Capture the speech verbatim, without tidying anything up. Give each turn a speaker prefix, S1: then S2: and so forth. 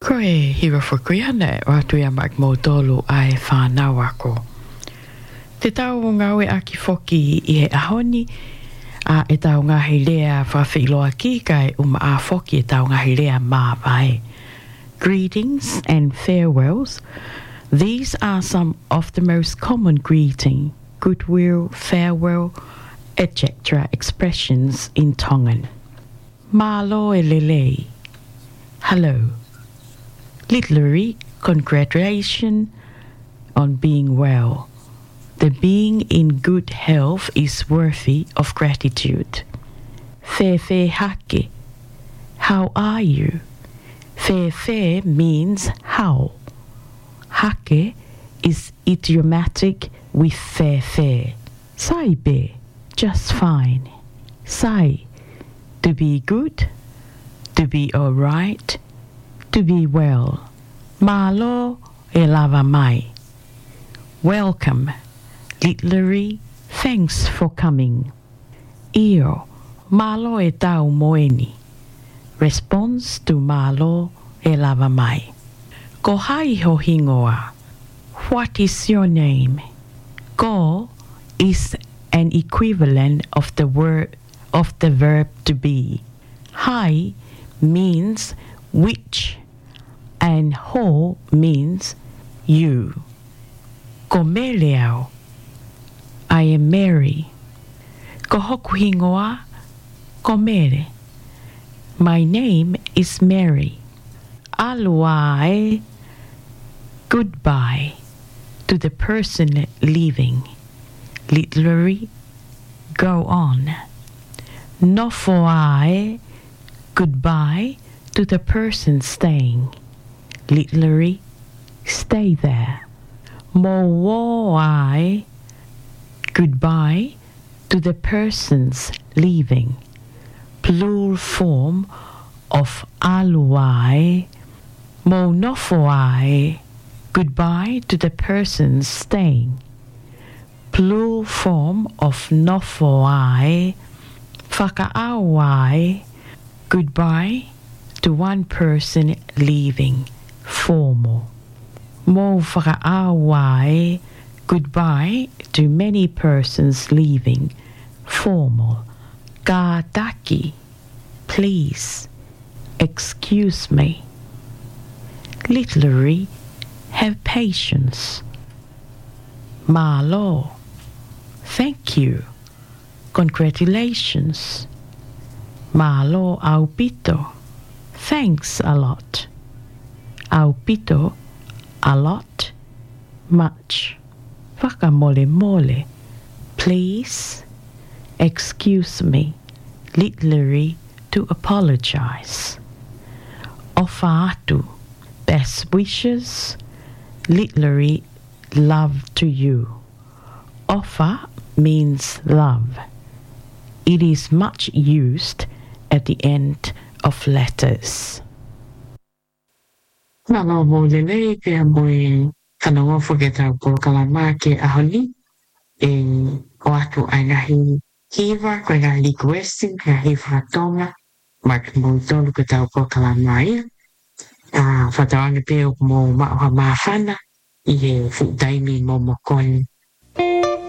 S1: Ko e hira whakuriana o atu ia mak mo tolu ai whanau ako. Te tau o ngau e aki whoki i he ahoni, a e tau ngahi lea whawhiloa ki kai uma a whoki e tau ngahi lea mā vai. Greetings and farewells. These are some of the most common greeting, goodwill, farewell, et cetera expressions in Tongan. Malo e lele. Hello. Literally, congratulations on being well. The being in good health is worthy of gratitude. Fe fe hake. How are you? Fe fe means how. Hake is idiomatic with fe fe. Sai be, just fine. Sai, to be good, to be alright, to be well. Malo e lava mai. Welcome. Literally, thanks for coming. Io, malo e tau moeni. Response to malo e lava mai. Ko hai ho hingoa. What is your name? Ko is an equivalent of the word of the verb to be. Hai means which, and ho means you. Ko me leao. I am Mary. Ko hoku hingoa, ko mere. My name is Mary. Aluae, goodbye to the person leaving. Literally, go on. Nofoae, goodbye to the person staying. Literally, stay there. Mowoae, goodbye to the persons leaving. Plural form of aluae. Monofoae, goodbye to the persons staying. Plural form of nofoae. Whakaauae, goodbye to one person leaving. Formal. Mo whakaauae, goodbye to many persons leaving. Formal. Ka taki, please. Excuse me. Literally, have patience. Malo, thank you. Congratulations. Malo aupito, thanks a lot. Aupito, a lot, much. Whakamole mole, please. Excuse me, literally to apologize. Ofaatu, best wishes, literally love to you. Ofa means love. It is much used at the end of letters.
S2: Malo mo lele ke amoe kanawa forgeta po kalama ke ahoni e o atu ai ngahi kiva ko ngahi requesting ke hi fratonga mak mo tolu ke tau po kalama ia a fatawanga pe mo ma ma fana i he fu daimi mo mo kon